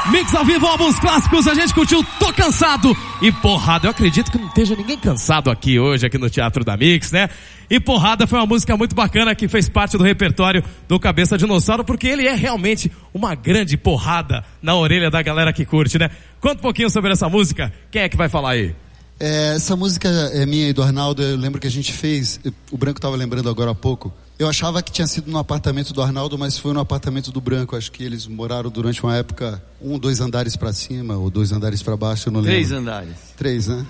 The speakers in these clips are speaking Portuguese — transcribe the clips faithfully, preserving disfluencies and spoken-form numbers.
Mix ao vivo, álbuns clássicos, a gente curtiu Tô Cansado e Porrada. Eu acredito que não esteja ninguém cansado aqui hoje, aqui no Teatro da Mix, né? E Porrada foi uma música muito bacana que fez parte do repertório do Cabeça Dinossauro, porque ele é realmente uma grande porrada na orelha da galera que curte, né? Conta um pouquinho sobre essa música, quem é que vai falar aí? É, essa música é minha e do Arnaldo, eu lembro que a gente fez, o Branco estava lembrando agora há pouco. Eu achava que tinha sido no apartamento do Arnaldo, mas foi no apartamento do Branco. Acho que eles moraram durante uma época, um, dois andares para cima, ou dois andares para baixo, eu não lembro. Três andares. Três, né?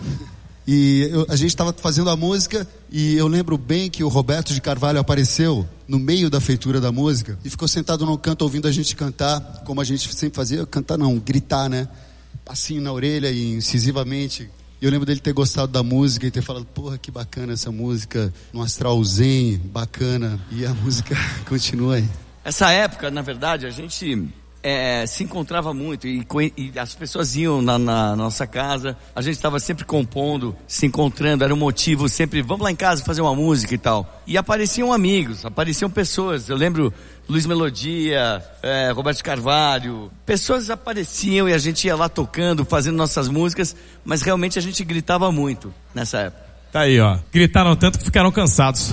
E eu, a gente estava fazendo a música, e eu lembro bem que o Roberto de Carvalho apareceu no meio da feitura da música, e ficou sentado no canto ouvindo a gente cantar, como a gente sempre fazia, cantar não, gritar, né? Passinho na orelha e incisivamente. E eu lembro dele ter gostado da música e ter falado, porra, que bacana essa música, num astral zen, bacana. E a música continua aí. Essa época, na verdade, a gente é, se encontrava muito e, e as pessoas iam na, na nossa casa. A gente estava sempre compondo, se encontrando, era um motivo sempre, vamos lá em casa fazer uma música e tal. E apareciam amigos, apareciam pessoas. Eu lembro Luiz Melodia, é, Roberto Carvalho, pessoas apareciam e a gente ia lá tocando, fazendo nossas músicas, mas realmente a gente gritava muito nessa época. Tá aí, ó, gritaram tanto que ficaram cansados.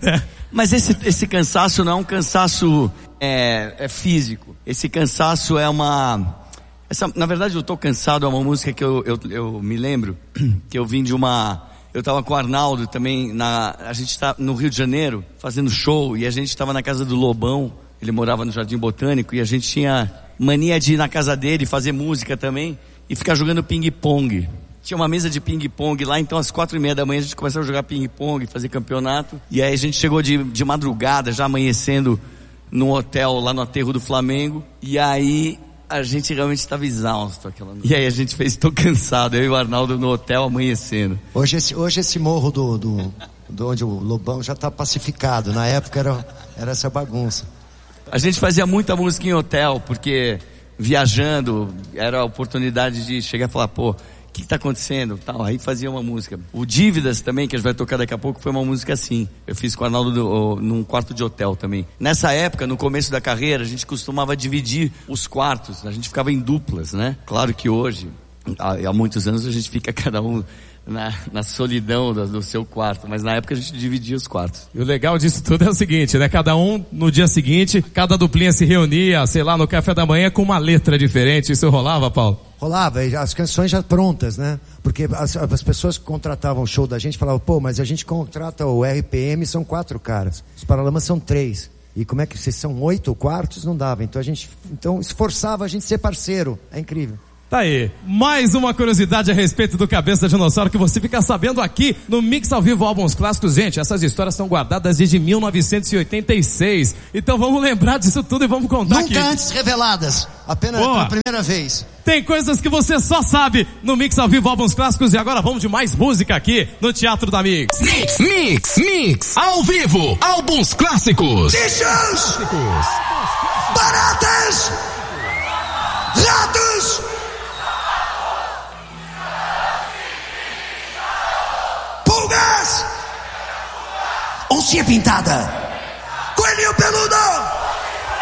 Mas esse, esse cansaço não é um cansaço é, é físico, esse cansaço é uma... Essa, na verdade, eu Tô Cansado é uma música que eu, eu, eu me lembro, que eu vim de uma... Eu estava com o Arnaldo também, na, a gente está no Rio de Janeiro, fazendo show, e a gente estava na casa do Lobão, ele morava no Jardim Botânico, e a gente tinha mania de ir na casa dele, fazer música também, e ficar jogando ping-pong. Tinha uma mesa de ping-pong lá, então às quatro e meia da manhã a gente começou a jogar ping-pong, fazer campeonato, e aí a gente chegou de, de madrugada, já amanhecendo, num hotel lá no aterro do Flamengo, e aí... a gente realmente estava exausto aquela noite. E aí a gente fez Tô Cansado, eu e o Arnaldo no hotel amanhecendo. Hoje esse, hoje esse morro do, do, do onde o Lobão já está pacificado. Na época era, era essa bagunça. A gente fazia muita música em hotel, porque viajando era a oportunidade de chegar e falar, pô, o que está acontecendo? Tal, aí fazia uma música. O Dívidas também, que a gente vai tocar daqui a pouco, foi uma música assim. Eu fiz com o Arnaldo do, num quarto de hotel também. Nessa época, no começo da carreira, a gente costumava dividir os quartos. A gente ficava em duplas, né? Claro que hoje, há, há muitos anos, a gente fica cada um na, na solidão do, do seu quarto. Mas na época a gente dividia os quartos. E o legal disso tudo é o seguinte, né? Cada um, no dia seguinte, cada duplinha se reunia, sei lá, no café da manhã com uma letra diferente. Isso rolava, Paulo? Rolava, e as canções já prontas, né? Porque as, as pessoas que contratavam o show da gente falavam, pô, mas a gente contrata o R P M, são quatro caras. Os Paralamas são três. E como é que vocês são oito quartos? Não dava. Então a gente então, esforçava a gente ser parceiro. É incrível. Tá aí, mais uma curiosidade a respeito do Cabeça Dinossauro que você fica sabendo aqui no Mix ao Vivo Álbuns Clássicos. Gente, essas histórias são guardadas desde mil novecentos e oitenta e seis. Então vamos lembrar disso tudo e vamos contar Nunca aqui. Nunca antes reveladas, apenas Boa. pela primeira vez. Tem coisas que você só sabe no Mix ao Vivo Álbuns Clássicos. E agora vamos de mais música aqui no Teatro da Mix. Mix, Mix, Mix, ao vivo, Álbuns Clássicos. Bichos! Baratas! Ratos! Pulgas! Oncinha pintada! Coelhinho peludo!